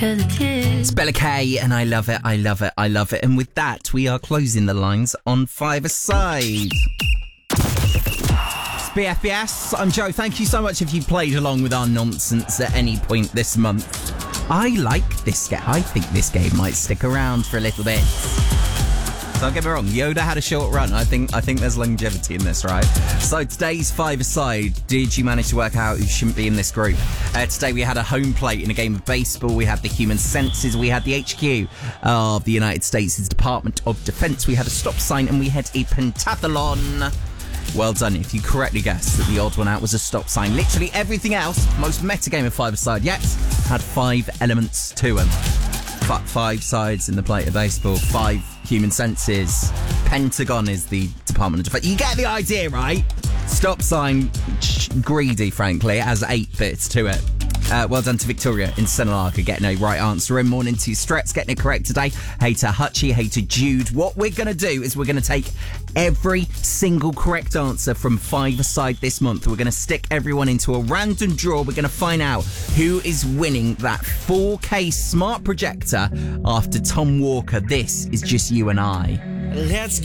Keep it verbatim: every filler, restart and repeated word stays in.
Bella K. It's Bella K, and I love it, I love it, I love it. And with that, we are closing the lines on five-a-side. It's B F B S. I'm Joe. Thank you so much if you played along with our nonsense at any point this month. I like this game. I think this game might stick around for a little bit. Don't get me wrong, Yoda had a short run. I think I think there's longevity in this, right? So today's five-a-side, did you manage to work out who shouldn't be in this group? Uh, today we had a home plate in a game of baseball. We had the human senses. We had the H Q of the United States' Department of Defense. We had a stop sign, and we had a pentathlon. Well done if you correctly guessed that the odd one out was a stop sign. Literally everything else, most meta game of five-a-side yet, had five elements to them. F- five sides in the plate of baseball, five human senses. Pentagon is the Department of Defense. You get the idea, right? Stop sign, greedy, frankly. It has eight bits to it. Uh, well done to Victoria in Senalaga getting a right answer. And morning to Stretz getting it correct today. Hey to Hutchie, hey to Jude. What we're going to do is we're going to take every single correct answer from five-a-side this month. We're going to stick everyone into a random draw. We're going to find out who is winning that four K smart projector after Tom Walker. This is Just You and I. Let's